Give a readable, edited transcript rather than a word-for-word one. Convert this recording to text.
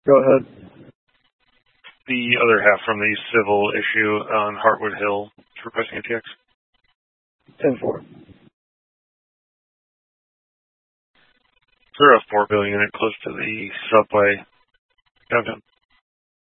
Go ahead. The other half from the civil issue on Hartwood Hill requesting ATX. 10-4. They're a 4 billion unit close to the subway downtown.